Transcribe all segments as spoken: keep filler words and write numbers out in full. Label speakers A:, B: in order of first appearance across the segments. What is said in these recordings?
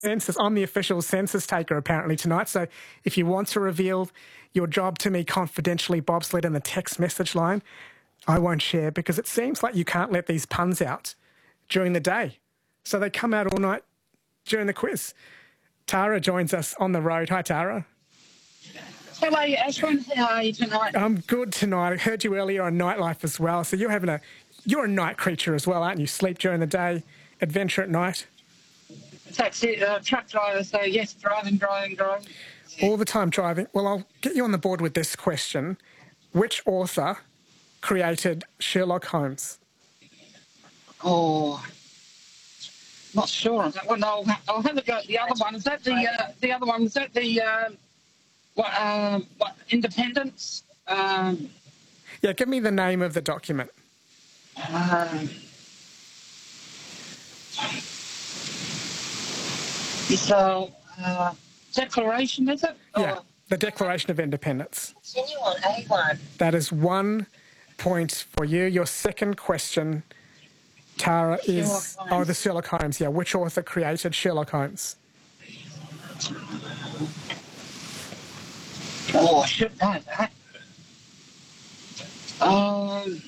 A: census. I'm the official census taker apparently tonight. So if you want to reveal your job to me confidentially, bobsled, in the text message line, I won't share because it seems like you can't let these puns out during the day. So they come out all night during the quiz. Tara joins us on the road. Hi, Tara.
B: How are you, Ashwin? How are you tonight?
A: I'm good tonight. I heard you earlier on Nightlife as well. So you're having a, you're a night creature as well, aren't you? Sleep during the day, adventure at night.
B: Taxi, uh, truck driver, so yes, driving, driving, driving.
A: All the time driving. Well, I'll get you on the board with this question. Which author created Sherlock Holmes?
B: Oh, not sure on that one. I'll, I'll have a go at the other one. Is that the uh, the other one? Is that the uh, what? Uh, what? Independence? Um,
A: yeah, give me the name of the document.
B: Um, so, uh, Declaration, is it?
A: Yeah,
B: or,
A: the Declaration of Independence.
B: Continue on A one.
A: That is one point for you. Your second question, Tara, is... Oh, the Sherlock Holmes, yeah. Which author created Sherlock Holmes?
B: Oh, I should know that. Um...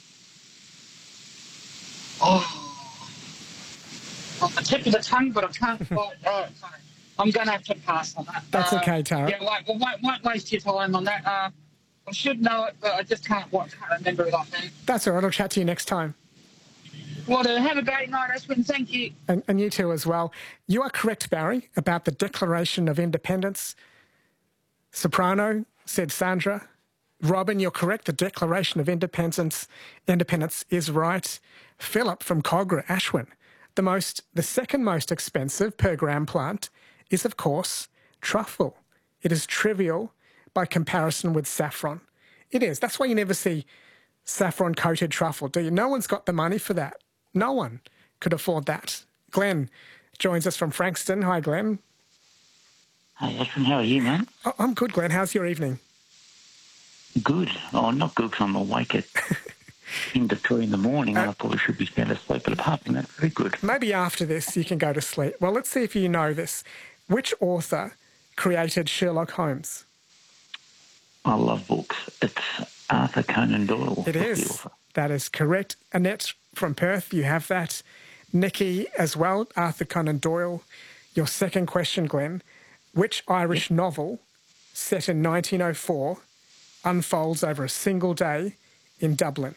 B: Oh... On the tip of the tongue, but I can't... Well, uh, I'm going to have to pass on that.
A: That's
B: uh,
A: okay, Tara.
B: Yeah, won't, won't, won't waste your time on that. Uh, I should know it, but I just can't, what, can't remember it offhand.
A: That's all right. I'll chat to you next time.
B: Well, uh, have a great night, Ashwin. Thank you.
A: And, and you too as well. You are correct, Barry, about the Declaration of Independence. Soprano, said Sandra. Robin, you're correct. The Declaration of Independence Independence is right. Philip from Cogra, Ashwin. The most, the second most expensive per gram plant is, of course, truffle. It is trivial by comparison with saffron. It is. That's why you never see saffron-coated truffle, do you? No one's got the money for that. No one could afford that. Glenn joins us from Frankston. Hi, Glenn.
C: Hi, Ashwin. How are you, man?
A: Oh, I'm good, Glenn. How's your evening?
C: Good. Oh, not good because I'm awake at in to three in the morning and uh, I probably should be sound asleep, but apart from that, very good.
A: Maybe after this you can go to sleep. Well, let's see if you know this. Which author created Sherlock Holmes?
C: I love books. It's Arthur Conan Doyle.
A: It is. That is correct. Annette from Perth, you have that. Nikki as well, Arthur Conan Doyle. Your second question, Glenn. Which Irish yep. novel set in nineteen oh four unfolds over a single day in Dublin?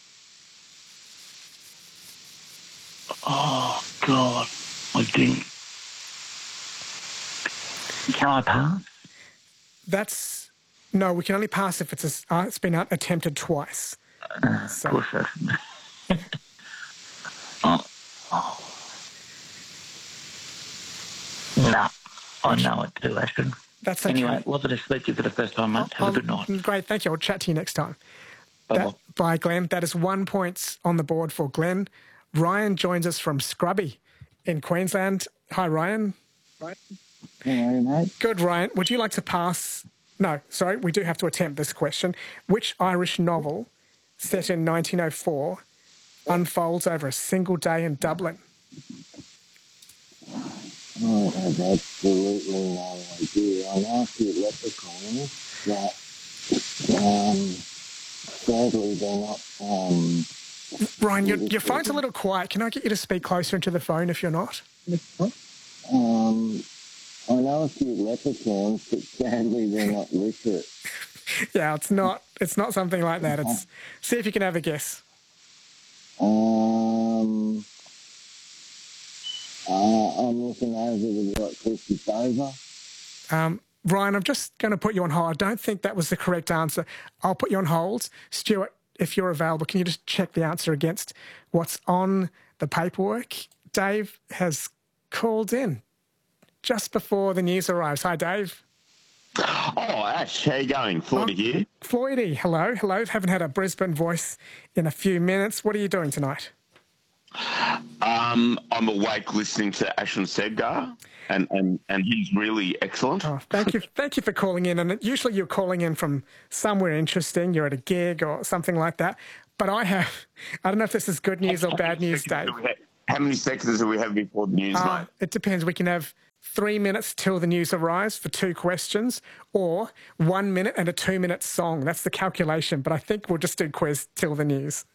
C: Oh, God. I didn't. Can I pass?
A: That's... No, we can only pass if it's a, uh, it's been attempted twice.
C: Uh,
A: so.
C: Of course. oh. oh. No, I know it too, Ashton.
A: That's okay.
C: Anyway, lovely to speak to you for the first time, mate. Have
A: oh,
C: a good night.
A: Great, thank you. I'll chat to you next time.
C: Bye-bye.
A: That, bye, Glenn. That is one point on the board for Glenn. Ryan joins us from Scrubby in Queensland. Hi, Ryan.
D: Right. How are you, mate?
A: Good, Ryan. Would you like to pass... No, sorry, we do have to attempt this question. Which Irish novel set in nineteen oh four unfolds over a single day in Dublin?
D: Oh, I have absolutely no idea. I'm after Leprechaun, but um, sadly they're not... Um,
A: Ryan, your, your phone's a little quiet. Can I get you to speak closer into the phone if you're not?
D: Um, I know a few leprechauns, but sadly they're not literate.
A: Yeah, it's not It's not something like that. It's see if you can have a guess.
D: Um, uh, I'm looking over the what, Christy Dover.
A: Um, Ryan, I'm just going to put you on hold. I don't think that was the correct answer. I'll put you on hold. Stuart, if you're available, can you just check the answer against what's on the paperwork? Dave has called in just before the news arrives. Hi, Dave.
E: Oh, Ash, how you going? Floydie
A: oh,
E: here.
A: Floydie, hello. Hello. Haven't had a Brisbane voice in a few minutes. What are you doing tonight?
E: Um, I'm awake listening to Ashwin Sedgar, and, and, and he's really excellent.
A: Oh, thank you. Thank you for calling in. And usually you're calling in from somewhere interesting. You're at a gig or something like that. But I have, I don't know if this is good news or bad news, Dave.
E: How many seconds do we have before the news,
A: uh,
E: mate?
A: It depends. We can have three minutes till the news arrives for two questions, or one minute and a two-minute song. That's the calculation, but I think we'll just do quiz till the news.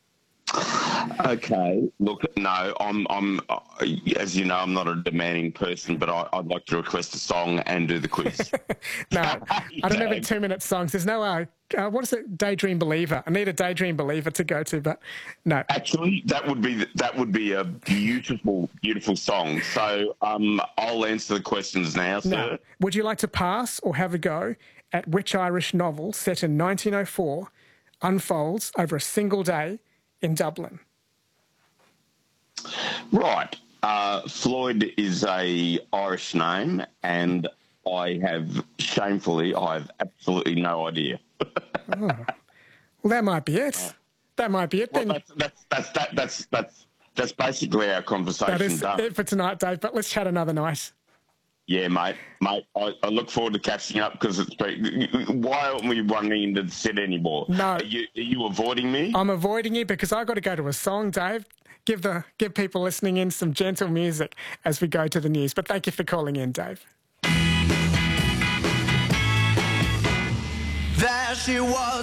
E: Okay. Look, no, I'm, I'm, uh, as you know, I'm not a demanding person, but I, I'd like to request a song and do the quiz.
A: No, I don't have any two-minute songs. There's no, uh, uh, what is it, Daydream Believer? I need a Daydream Believer to go to, but no.
E: Actually, that would be that would be a beautiful, beautiful song. So um, I'll answer the questions now, sir.
A: No. Would you like to pass or have a go at which Irish novel set in nineteen oh four unfolds over a single day in Dublin?
E: Right. Uh, Floyd is a Irish name, and I have, shamefully, I have absolutely no idea.
A: Oh. Well, that might be it. That might be it
E: Well,
A: then.
E: that's, that's, that's, that, that's, that's, that's basically our conversation
A: That is
E: done.
A: it for tonight, Dave, but let's chat another night.
E: Yeah, mate. Mate, I, I look forward to catching up because it's been... Why aren't we running into the set anymore?
A: No.
E: Are you, are you avoiding me?
A: I'm avoiding you because I've got to go to a song, Dave. Give the give people listening in some gentle music as we go to the news. But thank you for calling in, Dave.
F: There she was.